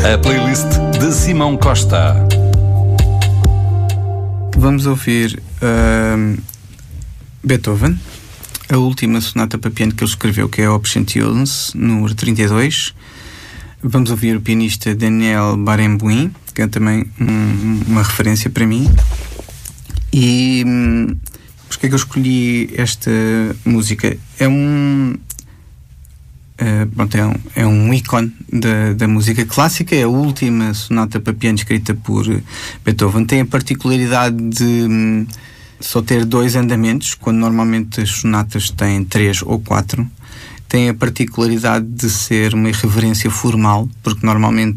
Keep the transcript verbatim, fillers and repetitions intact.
A playlist de Simão Costa. Vamos ouvir uh, Beethoven, a última sonata para piano que ele escreveu, que é a Op cento e onze, número trinta e dois. Vamos ouvir o pianista Daniel Barenboim, que é também um, uma referência para mim. E hum, porque é que eu escolhi esta música? É um, uh, pronto, é um, é um ícone da, da música clássica. É a última sonata para piano escrita por Beethoven. Tem a particularidade de hum, só ter dois andamentos, quando normalmente as sonatas têm três ou quatro. Tem a particularidade de ser uma irreverência formal, porque normalmente